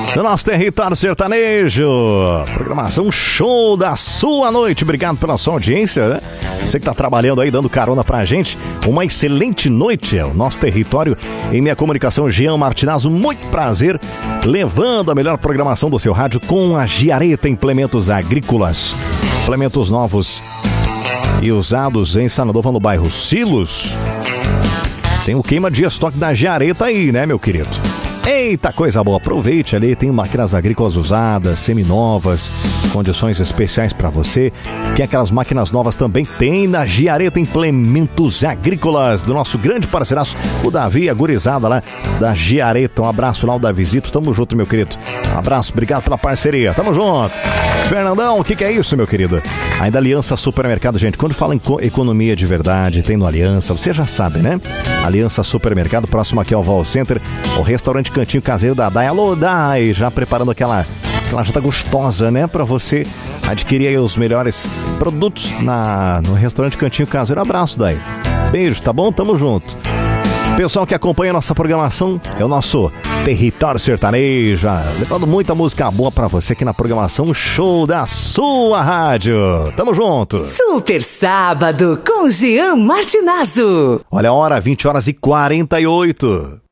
do nosso território sertanejo. Programação show da sua noite. Obrigado pela sua audiência, né? Você que tá trabalhando aí, dando carona pra gente. Uma excelente noite. É o nosso território em minha comunicação, Jean Martinazzo. Muito prazer, levando a melhor programação do seu rádio com a Giareta Implementos Agrícolas. Implementos novos e usados em Sanadova, no bairro Silos. Tem o queima de estoque da Giareta aí, né, meu querido? Eita, coisa boa, aproveite ali, tem máquinas agrícolas usadas, seminovas, condições especiais para você. Tem aquelas máquinas novas também, tem na Giareta Implementos Agrícolas, do nosso grande parceiraço, o Davi, a gurizada lá da Giareta. Um abraço lá, o Davizito, tamo junto, meu querido. Um abraço, obrigado pela parceria, tamo junto. Fernandão, o que é isso, meu querido? Ainda Aliança Supermercado, gente, quando fala em economia de verdade, tem no Aliança, você já sabe, né? Aliança Supermercado, próximo aqui ao Vol Center, o restaurante Cantinho Caseiro da Dai. Alô, Dai, já preparando aquela janta gostosa, né? Pra você adquirir aí os melhores produtos no restaurante Cantinho Caseiro. Abraço, Dai. Beijo, tá bom? Tamo junto. Pessoal que acompanha a nossa programação, é o nosso Território Sertanejo, levando muita música boa pra você aqui na programação show da sua rádio. Tamo junto. Super Sábado com Jean Martinazzo. Olha a hora, 20h48.